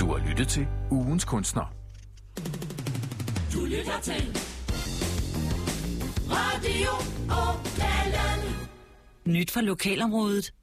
Du har lyttet til Ugens Kunstner. Du lytter til Radio Ådalen. Nyt fra lokalområdet.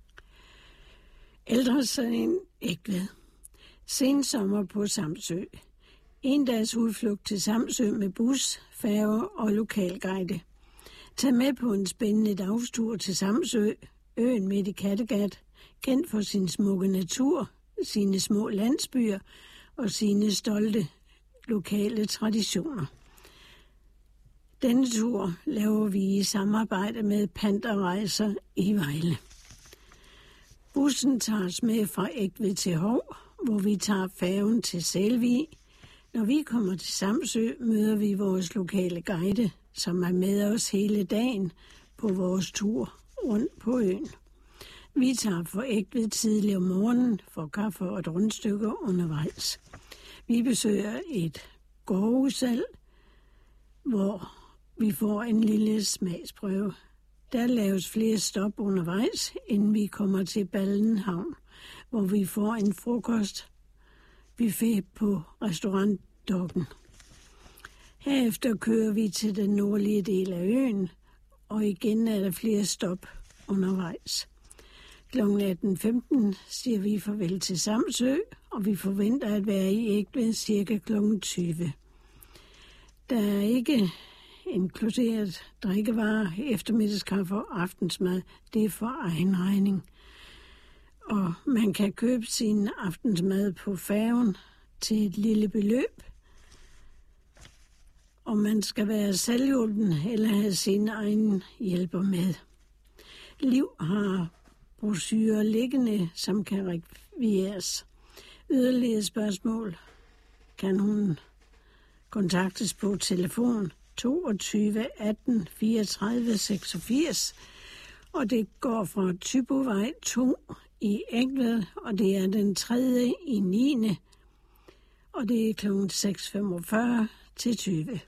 Ældresagen Egtved. Sensommer på Samsø. En dags udflugt til Samsø med bus, færge og lokalguide. Tag med på en spændende dagstur til Samsø, øen midt i Kattegat, kendt for sin smukke natur, sine små landsbyer og sine stolte lokale traditioner. Denne tur laver vi i samarbejde med Panterrejser i Vejle. Bussen tager os med fra Egtved til Hov, hvor vi tager færgen til Sælvig. Når vi kommer til Samsø, møder vi vores lokale guide, som er med os hele dagen på vores tur rundt på øen. Vi tager for Egtved tidlig om morgenen for kaffe og et rundstykke undervejs. Vi besøger et gårdhussalg, hvor vi får en lille smagsprøve. Der laves flere stop undervejs, inden vi kommer til Ballenhavn, hvor vi får en frokostbuffet på restaurant Dokken. Herefter kører vi til den nordlige del af øen, og igen er der flere stop undervejs. Kl. 18.15 siger vi farvel til Samsø, og vi forventer at være i Egtved ca. kl. 20. Der er ikke inkluderet drikkevarer, eftermiddagskaffe og aftensmad. Det er for egen regning. Og man kan købe sin aftensmad på færgen til et lille beløb. Og man skal være selvhjulpen eller have sine egne hjælper med. Liv har brochurer liggende, som kan rekvireres. Yderligere spørgsmål kan hun kontaktes på telefon 22 18 34 86, og det går fra Thybovej 2 i Egtved, og det er den 3. i 9. og det er kl. 6.45 til 20.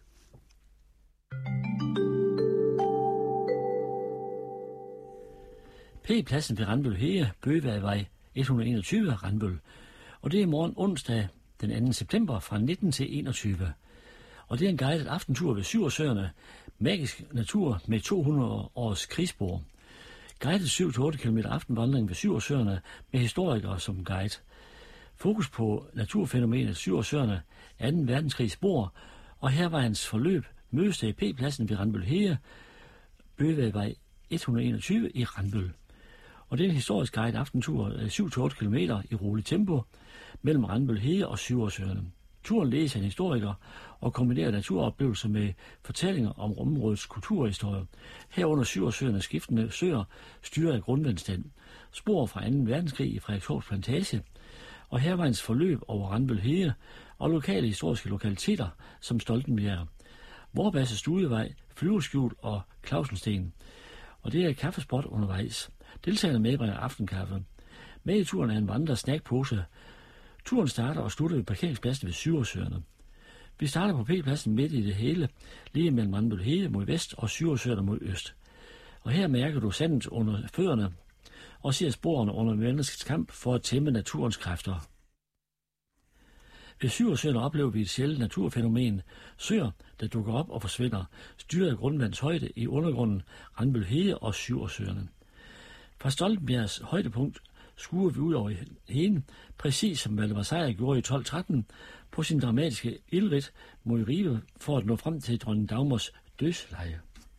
P-pladsen ved Randbøl Hege, Bøgeværvej 121 Randbøl. Og det er i morgen onsdag den 2. september fra 19 til 21. Og det er en guided aftentur ved Syversøerne, magisk natur med 200 års krigsspor. Guided 7-8 km aftenvandring ved Syversøerne med historikere som guide. Fokus på naturfænomenet Syversøerne, 2. verdenskrigs spor, og hervejens forløb mødes der i P-pladsen ved Randbøl Hege, Bøgeværvej 121 i Randbøl. Og det er en historisk guide aftentur 7-8 km i roligt tempo mellem Randbøl Hege og Syversøerne. Turen ledes af en historiker og kombinerer naturoplevelser med fortællinger om områdets kulturhistorie. Herunder Syversøernes skiftende søer styret af grundvandsstand, spor fra 2. verdenskrig i Frederikshovs Plantage, og hervejens forløb over Randbøl Hege og lokale historiske lokaliteter som Stoltenbjerg, Vorbasse Studievej, Flyveskjul og Clausensten. Og det er et kaffespot undervejs. Deltagerne medbringer aftenkaffe. Med i turen er en snackpose. Turen starter og slutter ved parkeringspladsen ved Syversøerne. Vi starter på P-pladsen midt i det hele, lige mellem Randbøl Hege mod vest og Syversøerne mod øst. Og her mærker du sandet under fødderne og ser sporene under menneskets kamp for at tæmme naturens kræfter. Ved Syversøerne oplever vi et sjældent naturfænomen, søer, der dukker op og forsvinder, styret af grundvands højde i undergrunden, Randbøl Hege og Syversøerne. Fra Stoltenbjergs højdepunkt skuer vi ud over hegen, præcis som Valdemar Sejr gjorde i 1213, på sin dramatiske ildridt mod Ribe for at nå frem til dronning Dagmars dødsleje.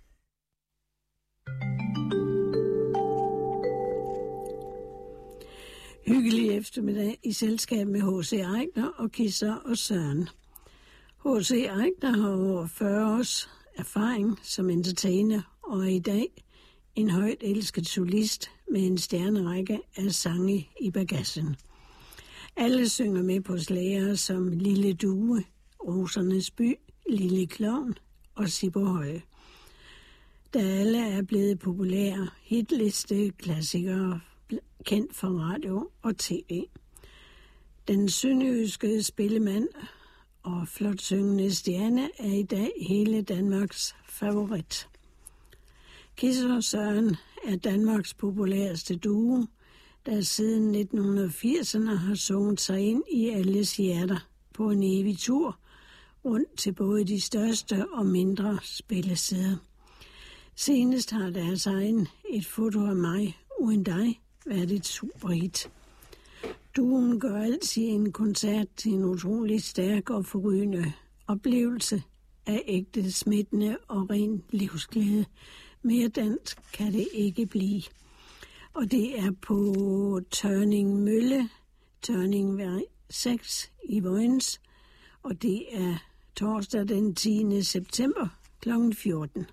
Hyggelig eftermiddag i selskab med H.C. Eichner og Kisser og Søren. H.C. Eichner har over 40 års erfaring som entertainer og er i dag en højt elsket solist med en stjernerække af sange i bagagen. Alle synger med på slager som Lille Due, Rosernes By, Lille Klovn og Sipperhøje. Da alle er blevet populære hitliste klassikere kendt fra radio og tv. Den sønderjyske spillemand og flot syngende stjerne er i dag hele Danmarks favorit. Kisser og Søren er Danmarks populæreste duo. der siden 1980'erne har sunget sig ind i alles hjerter på en evig tur rundt til både de største og mindre spillesteder. Senest har deres egen Et foto af mig uden dig været et superhit. Duoen gør altid en koncert til en utrolig stærk og forrygende oplevelse af ægte smittende og ren livsglæde. Mere dansk kan det ikke blive. Og det er på Tørning Mølle, Tørningvej 6 i Vojens, og det er torsdag den 10. september kl. 14.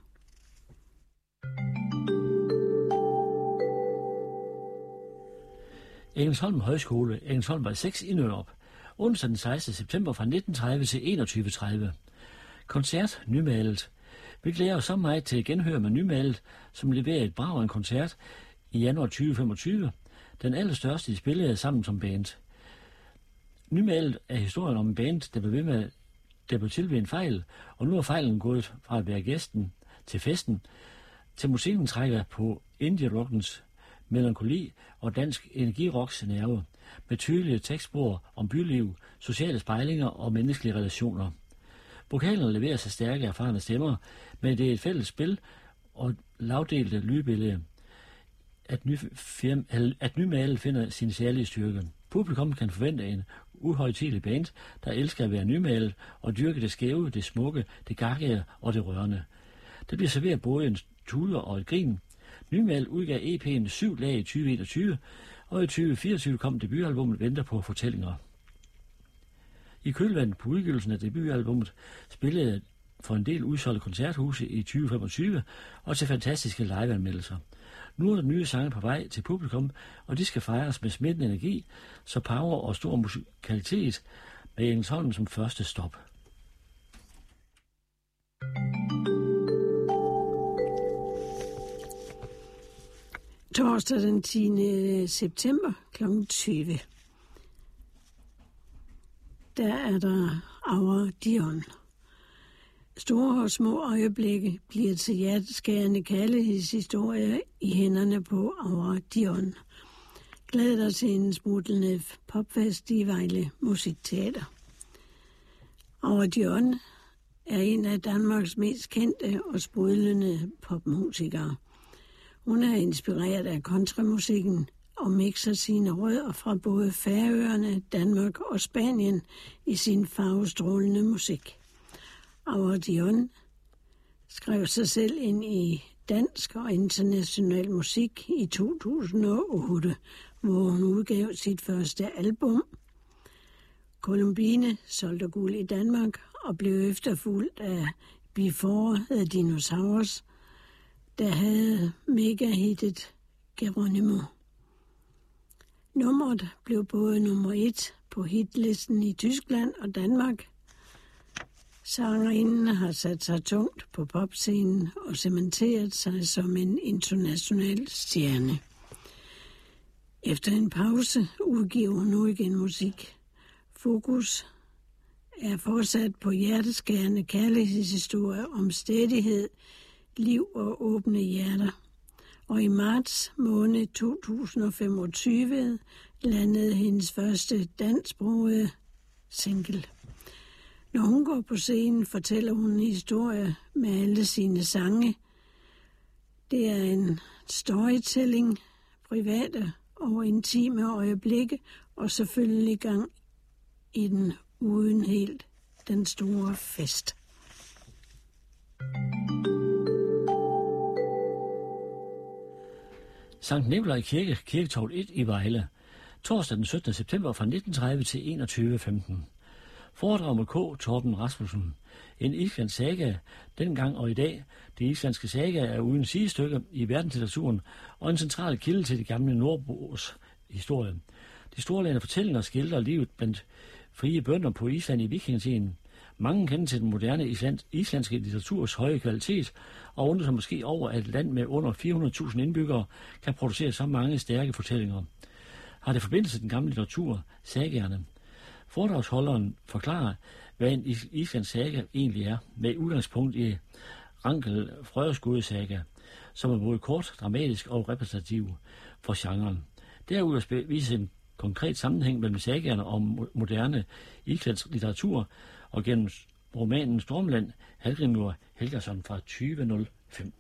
Engelsholm Højskole, Engelsholmvej 6 i Nørup. Onsdag den 16. september fra 19.30 til 21.30. Koncert Nymalet. Vi glæder os så meget til at genhøre med Nymalet, som leverer et brag af en koncert i januar 2025. Den allerstørste, de spillede sammen som band. Nymalet er historien om en band, der blev ved med til ved en fejl, og nu er fejlen gået fra at være gæsten til festen, til musikken trækker på indie-rockens melankoli og dansk energirocks nerve, med tydelige tekstspor om byliv, sociale spejlinger og menneskelige relationer. Vokalerne leverer sig stærke erfarne stemmer, men det er et fælles spil og lavdelte lydbillede, at Nymalet finder sin særlige styrke. Publikum kan forvente en uhøjtidelig band, der elsker at være nymalet og dyrke det skæve, det smukke, det gakkede og det rørende. Det bliver serveret både en tuder og et grin. Nymalet udgav EP'en 7 lag i 2021, og i 2024 kom debutalbummet Venter på fortællinger. I kølvandet på udgivelsen af debutalbummet spillede for en del udsolgte koncerthuse i 2025 og til fantastiske liveanmeldelser. Nu er der nye sange på vej til publikum, og de skal fejres med smittende energi, så power og stor musikalitet med Engelsholm som første stop. Torsdag den 10. september kl. 20. Der er der Aura Dion. Store og små øjeblikke bliver til hjerteskærende kærlighedshistorier i hænderne på Aura Dion. Glæd dig til en smutlende popfest i Vejle Musikteater. Aura Dion er en af Danmarks mest kendte og sprudlende popmusikere. Hun er inspireret af countrymusikken og mixer sine rødder fra både Færøerne, Danmark og Spanien i sin farvestrålende musik. Aura Dion skrev sig selv ind i dansk og international musik i 2008, hvor hun udgav sit første album. Columbine solgte guld i Danmark og blev efterfulgt af Before the Dinosaurs, der havde megahittet Geronimo. Nummeret blev både nummer 1 på hitlisten i Tyskland og Danmark. Sangerinden har sat sig tungt på popscenen og cementeret sig som en international stjerne. Efter en pause udgiver hun nu igen musik. Fokus er fortsat på hjerteskærende kærlighedshistorier om stædighed, liv og åbne hjerter. Og i marts måned 2025 landede hendes første dansksprogede single. Når hun går på scenen, fortæller hun en historie med alle sine sange. Det er en storytelling, private og intime øjeblikke, og selvfølgelig gang i den uden helt den store fest. Sankt Nikolaj Kirke, Kirketårn 1 i Vejle. Torsdag den 17. september fra 19.30 til 21.15. Foredrag med K. Torben Rasmussen. En islandsk saga, dengang og i dag. Det islandske saga er uden sidestykke i verdenslitteraturen og en central kilde til de gamle nordboers historie. De storladende fortællinger skildrer livet blandt frie bønder på Island i vikingetiden. Mange kender til den moderne islandske litteraturs høje kvalitet og undrer sig måske over, at et land med under 400.000 indbyggere kan producere så mange stærke fortællinger. Har det forbindelse til den gamle litteratur, sagaerne? Foredragsholderen forklarer, hvad en islandsk saga egentlig er, med udgangspunkt i Rankel Frøreskude saga, som er både kort, dramatisk og repræsentativ for genren. Derudover viser en konkret sammenhæng mellem sagaerne om moderne litteratur og gennem romanen Stormland, Hallgrímur Helgason fra 2005.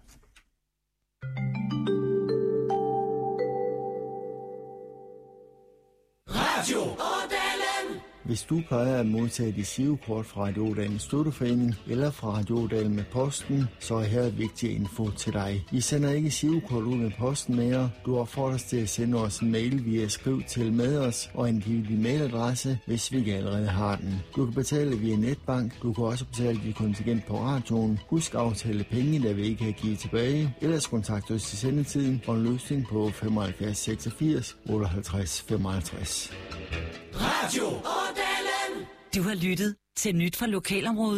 Radio Ådalen. Hvis du plejer at modtage dit girokort fra Radio Ådalens Støtteforening eller fra Radio Ådalen med posten, så er her vigtig info til dig. Vi sender ikke girokort ud med posten mere. Du opfordres til at sende os en mail via skriv til med os og angive din mailadresse, hvis vi ikke allerede har den. Du kan betale via netbank. Du kan også betale dit kontingent på radioen. Husk at aftale penge, der vi ikke har givet tilbage. Ellers kontakt os til sendetiden for en løsning på 75 86 58 55. Radio Ådalen. Du har lyttet til Nyt fra Lokalområdet.